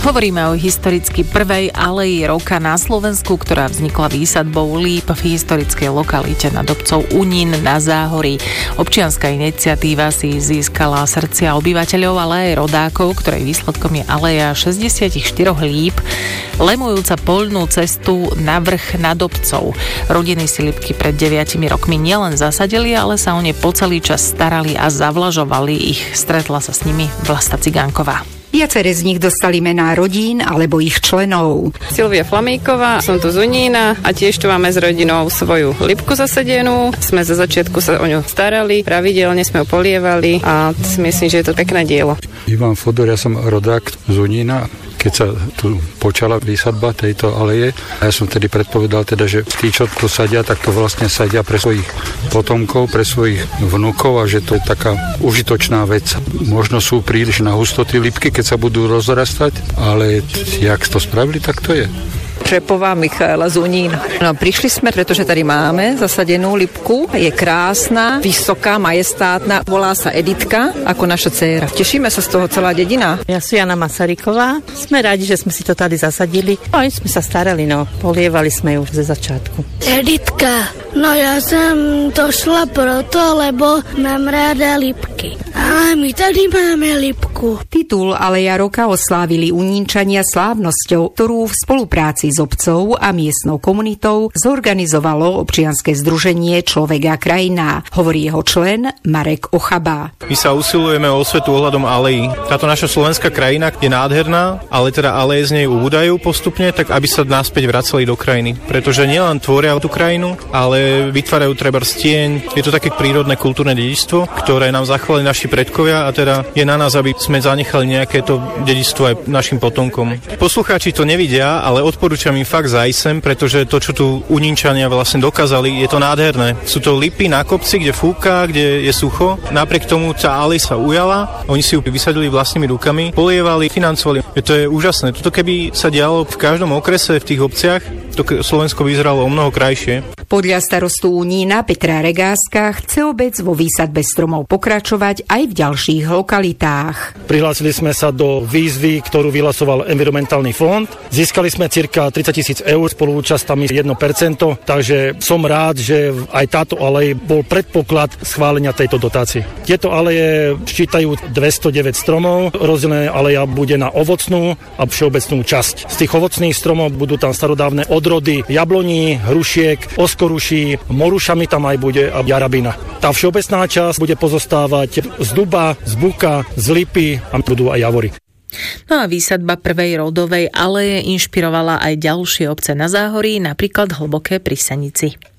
Hovoríme o historicky prvej aleji roka na Slovensku, ktorá vznikla výsadbou líp v historickej lokalite nad obcov Unín na Záhorí. Občianska iniciatíva si získala srdcia obyvateľov, ale aj rodákov, ktorej výsledkom je aleja 64 líp, lemujúca poľnú cestu na vrch nad obcov. Rodiny si lípky pred 9 rokmi nielen zasadili, ale sa o ne po celý čas starali a zavlažovali ich. Stretla sa s nimi Vlasta Cigánková. Viaceré z nich dostali mená rodín alebo ich členov. Silvia Flamíková, som tu z Unína a tiež tu máme s rodinou svoju lipku zasadenú. Sme za začiatku sa o ňu starali, pravidelne sme ju polievali a si myslím, že je to pekné dielo. Ivan Fodor, ja som rodák z Unína. Keď sa tu počala výsadba tejto aleje, a ja som tedy predpovedal, že tí, čo to sadia, tak to vlastne sadia pre svojich potomkov, pre svojich vnukov a že to je taká užitočná vec. Možno sú príliš na hustoty lípky, keď sa budú rozrastať, ale jak to spravili, tak to je. Čepová Michaela z Unína. No, prišli sme, pretože tady máme zasadenú lipku. Je krásna, vysoká, majestátna. Volá sa Editka, ako naša dcéra. Tešíme sa z toho celá dedina. Ja som Jana Masaryková. Sme radi, že sme si to tady zasadili. No, sme sa starali, polievali sme ju ze začiatku. Editka, ja som došla proto, lebo mám ráda lipky. A my tady máme lipku. Titul Aleja roka oslávili Unínčania slávnosťou, ktorú v spolupráci s obcov a miestnou komunitou zorganizovalo občianske združenie Človek a krajina, hovorí jeho člen Marek Ochaba. My sa usilujeme o osvetu ohľadom alejí. Táto naša slovenská krajina je nádherná, ale teda aleje z nej ubúdajú postupne, tak aby sa naspäť vracali do krajiny. Pretože nielen tvoria tú krajinu, ale vytvárajú treba stieň. Je to také prírodné kultúrne dedičstvo, ktoré nám zachovali naši predkovia a teda je na nás, aby sme zanechali nejaké to dedičstvo aj našim potomkom. Poslucháči to nevidia, ale odporúčam im fakt zájsť sem, pretože to, čo tu Unínčania vlastne dokázali, je to nádherné. Sú to lipy na kopci, kde fúka, kde je sucho. Napriek tomu tá alej sa ujala, oni si ju vysadili vlastnými rukami, polievali, financovali. To je úžasné. Toto keby sa dialo v každom okrese, v tých obciach, to Slovensko vyzeralo o mnoho krajšie. Podľa starostu Unína Petra Regáska chce obec vo výsadbe stromov pokračovať aj v ďalších lokalitách. Prihlásili sme sa do výzvy, ktorú vyhlasoval environmentálny fond. Získali sme cirka 30 000 eur, spoluúčastami 1%, takže som rád, že aj táto alej bol predpoklad schválenia tejto dotácie. Tieto aleje ščítajú 209 stromov, rozdelená aleja bude na ovocnú a všeobecnú časť. Z tých ovocných stromov budú tam starodávne odrody jabloní, hrušiek, oskoruší, morušami tam aj bude a jarabina. Tá všeobecná časť bude pozostávať z duba, z buka, z lipy a budú aj javory. No a výsadba prvej rodovej aleje inšpirovala aj ďalšie obce na Záhorí, napríklad Hlboké pri Senici.